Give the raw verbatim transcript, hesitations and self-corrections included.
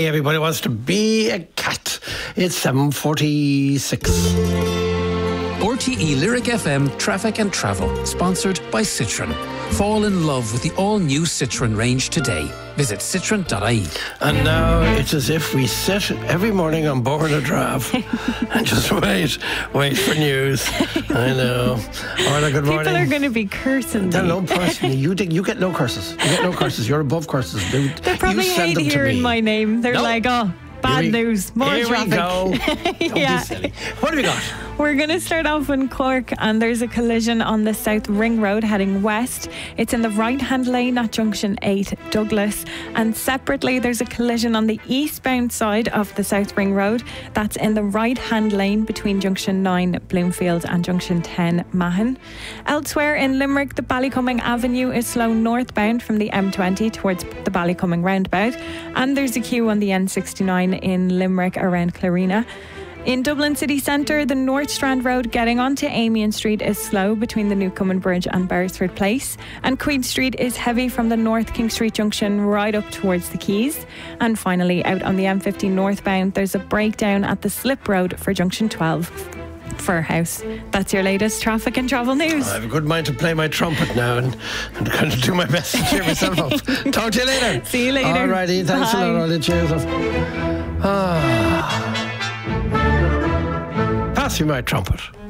day everybody wants to be a cat. It's seven forty-six. R T E Lyric F M Traffic and Travel, sponsored by Citroen. Fall in love with the all-new Citroen range today. Visit citroen dot I E. And now it's as if we sit every morning on board a draft and just wait, wait for news. I know. Orla, good morning. People are going to be cursing They're me. no personally. You, dig- you get no curses. You get no curses. You're above curses. They, They probably you send hate them to hearing me. my name. They're No. like, oh, bad Here we- news, more here traffic. we go. Don't Yeah. be silly. What have we got? We're going to start off in Cork, and there's a collision on the South Ring Road heading west. It's in the right-hand lane at Junction eight, Douglas. And separately, there's a collision on the eastbound side of the South Ring Road. That's in the right-hand lane between Junction nine, Bloomfield, and Junction ten, Mahon. Elsewhere in Limerick, the Ballycumming Avenue is slow northbound from the M twenty towards the Ballycumming roundabout. And there's a queue on the N sixty-nine in Limerick around Clarina. In Dublin city centre, the North Strand Road getting onto Amiens Street is slow between the Newcomen Bridge and Beresford Place. And Queen Street is heavy from the North King Street junction right up towards the Quays. And finally, out on the M fifty northbound, there's a breakdown at the Slip Road for Junction twelve. Furhouse. That's your latest traffic and travel news. I have a good mind to play my trumpet now and, and kind of do my best to cheer myself up. Talk to you later. See you later. All righty. Thanks Bye. a lot, Ollie. Cheers. Ah. Pass me my trumpet.